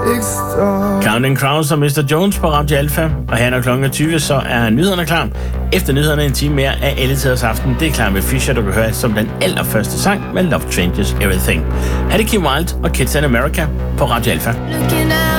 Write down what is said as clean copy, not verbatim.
Counting Crows og Mr. Jones på Radio Alpha. Og her når klokken er 20, så er nyhederne klar. Efter nyhederne en time mere af alle tiders aften. Det er klar med Fisher, du kan høre som den allerførste sang med Love Changes Everything. Her er det Kim Wilde og Kids in America på Radio Alpha.